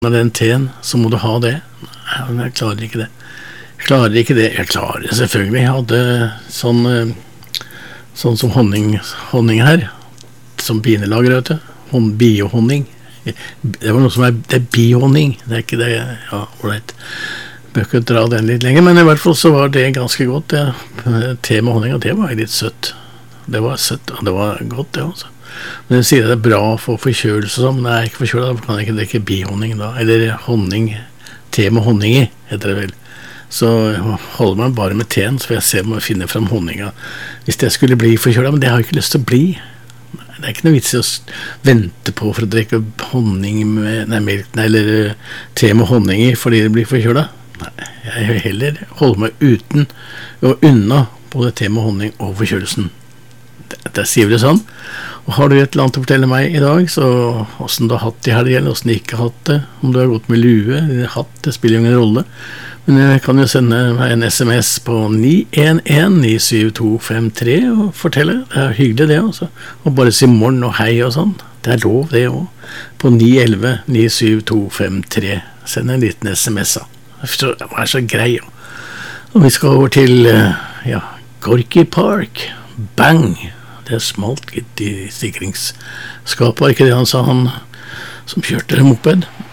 Av den teen, så må du ha det. Nei, men jeg klarer ikke det. Jeg klarer det selvfølgelig. Jeg hadde sånn som honning her, som binelager, vet du. Biohonning. Det var noe som det er bihonning. Det er ikke det, ja, right. Bør ikke dra den litt lenger, men i hvert fall så var det ganske godt. Te med honning, og det var litt søtt. Det var søtt, og det var godt det også. Men jeg sier det er bra for forkjølelse, men jeg er ikke forkjølet, da kan jeg ikke drikke bihonning da, eller honning, te med honning i, heter det vel. Så jeg holder meg bare med teen, så får jeg se om jeg finner frem honninga. Hvis det skulle bli forkjølet, men det har jeg ikke lyst til å bli. Det er ikke noe vits i å vente på for å drikke honning med melk, eller te med honning i, fordi det blir forkjølet. Nei, jeg vil heller holde meg uten og unna både te med honning og forkjølelsen. Det sier vi det sånn. Og har du et eller annet å fortelle meg i dag, så hvordan du har hatt det i helgen, hvordan du ikke har hatt det, om du har gått med lue eller hatt det, spiller jo ingen rolle. Men jeg kan jo sende meg en SMS på 911-97253 og fortelle. Det er hyggelig det også. Og bare si morgen og hei og sånn. Det er lov det også. På 911-97253. Send en liten SMS da. Det er så grei. Og vi skal over til Gorky Park. Bang! Det smalt litt i sikringsskapet, ikke det han sa, han som kjørte moped.